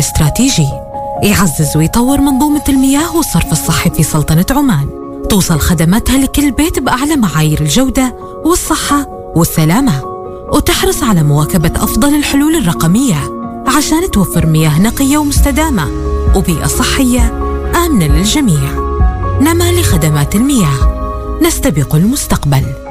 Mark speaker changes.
Speaker 1: استراتيجي يعزز ويطور منظومة المياه والصرف الصحي في سلطنة عمان، توصل خدماتها لكل بيت بأعلى معايير الجودة والصحة والسلامة، وتحرص على مواكبة أفضل الحلول الرقمية عشان توفر مياه نقية ومستدامة وبيئة صحية آمنة للجميع. نما لخدمات المياه، نستبق المستقبل.